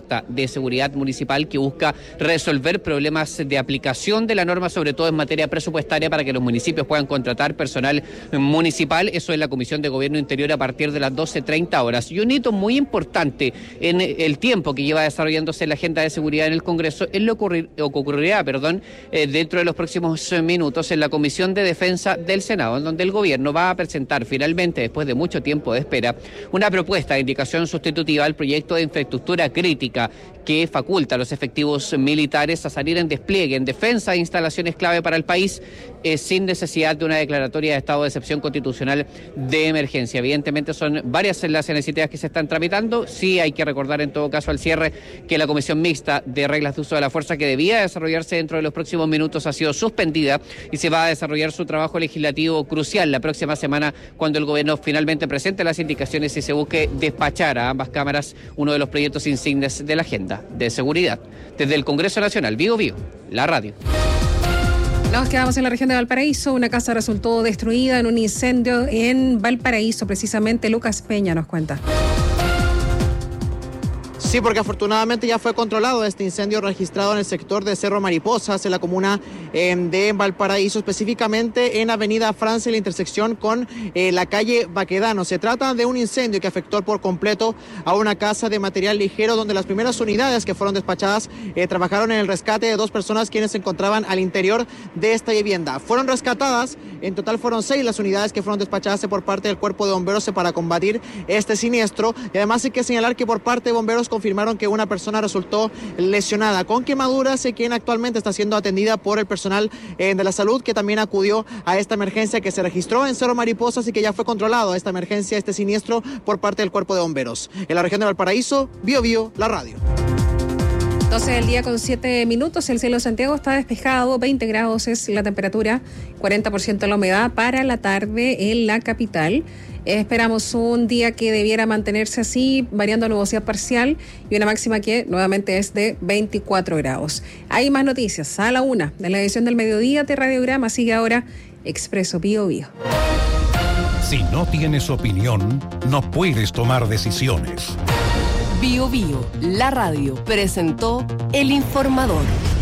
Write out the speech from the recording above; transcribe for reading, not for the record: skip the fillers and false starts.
corta de seguridad municipal que busca resolver problemas de aplicación de la norma, sobre todo en materia presupuestaria, para que los municipios puedan contratar personal municipal. Eso es la Comisión de Gobierno Interior a partir de las 12:30 horas. Y un hito muy importante en el tiempo que lleva desarrollándose la agenda de seguridad en el Congreso es lo que ocurrirá dentro de los próximos minutos en la Comisión de Defensa del Senado, en donde el gobierno va a presentar finalmente, después de mucho tiempo de espera, una propuesta de indicación sustitutiva al proyecto de infraestructura crítica que faculta a los efectivos militares a salir en despliegue en defensa de instalaciones clave para el país sin necesidad de una declaratoria de estado de excepción constitucional de emergencia. Evidentemente son varias las iniciativas que se están tramitando. Sí hay que recordar en todo caso al cierre que la Comisión Mixta de Reglas de Uso de la Fuerza, que debía desarrollarse dentro de los próximos minutos, ha sido suspendida y se va a desarrollar su trabajo legislativo crucial la próxima semana, cuando el gobierno finalmente presente las indicaciones y se busque despachar a ambas cámaras uno de los proyectos insignes de la agenda de seguridad. Desde el Congreso Nacional, Vigo, la radio. Nos quedamos en la región de Valparaíso. Una casa resultó destruida en un incendio en Valparaíso, precisamente. Lucas Peña nos cuenta. Sí, porque afortunadamente ya fue controlado este incendio registrado en el sector de Cerro Mariposas, en la comuna de Valparaíso, específicamente en Avenida Francia, en la intersección con la calle Baquedano. Se trata de un incendio que afectó por completo a una casa de material ligero, donde las primeras unidades que fueron despachadas trabajaron en el rescate de 2 personas quienes se encontraban al interior de esta vivienda. Fueron rescatadas, en total fueron 6 las unidades que fueron despachadas por parte del Cuerpo de Bomberos para combatir este siniestro. Y además hay que señalar que por parte de bomberos confirmaron que una persona resultó lesionada con quemaduras, quien actualmente está siendo atendida por el personal de la salud, que también acudió a esta emergencia que se registró en Cerro Mariposas y que ya fue controlado esta emergencia, este siniestro, por parte del Cuerpo de Bomberos. En la región de Valparaíso, Bio, la radio. 12 del día con 7 minutos, el cielo de Santiago está despejado, 20 grados es la temperatura, 40% la humedad para la tarde en la capital. Esperamos un día que debiera mantenerse así, variando a nubosidad parcial y una máxima que nuevamente es de 24 grados. Hay más noticias a la 1 de la edición del mediodía de Radiograma. Sigue ahora Expreso Bio. Si no tienes opinión, no puedes tomar decisiones. Bio, la radio, presentó El Informador.